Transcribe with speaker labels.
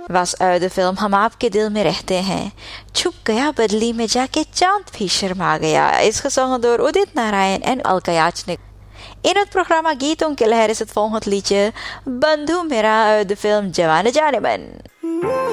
Speaker 1: was uit de film हम आपके दिल में रहते हैं. छुप गया बदली में जाके चांद भी शर्मा गया is gezongen door Udit Narayan en Alka Yachnik. In het programma Geet Onkelher is het volgend liedje Bandhu Mera uit de film Jawane Janeman.